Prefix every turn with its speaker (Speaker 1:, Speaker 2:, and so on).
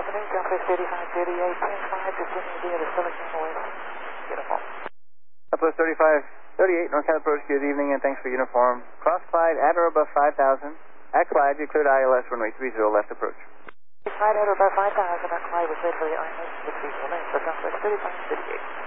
Speaker 1: afternoon, Southwest 3538, 10-5, descending via the Silicon West. Beautiful.
Speaker 2: Southwest 3538, North Canada approach, good evening and thanks for uniform. Cross Clyde at or above 5,000. At Clyde, you cleared ILS runway 30 left approach.
Speaker 1: Clyde at or above 5,000, at Clyde was cleared for the ILS 60 left for Southwest 3538.